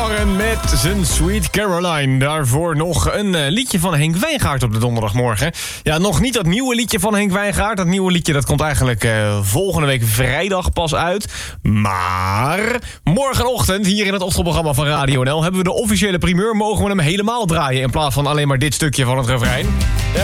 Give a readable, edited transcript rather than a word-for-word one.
Warren met zijn Sweet Caroline. Daarvoor nog een liedje van Henk Wijngaard op de donderdagmorgen. Ja, nog niet dat nieuwe liedje van Henk Wijngaard. Dat nieuwe liedje dat komt eigenlijk volgende week vrijdag pas uit. Maar morgenochtend hier in het ochtendprogramma van Radio NL hebben we de officiële primeur. Mogen we hem helemaal draaien in plaats van alleen maar dit stukje van het refrein. Ja.